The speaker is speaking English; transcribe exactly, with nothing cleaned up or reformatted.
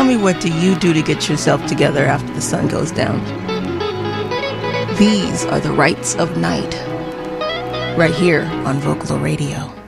tell me, what do you do to get yourself together after the sun goes down? These are the rites of night, right here on Vocalo Radio.